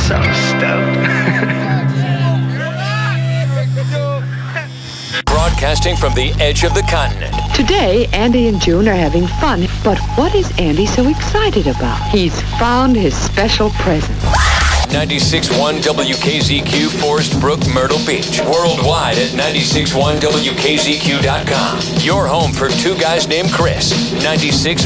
so stoked. Broadcasting from the edge of the continent. Today, Andy and June are having fun, but what is Andy so excited about? He's found his special present. 96.1 WKZQ, Forest Brook, Myrtle Beach. Worldwide at 96.1WKZQ.com. Your home for two guys named Chris. 96.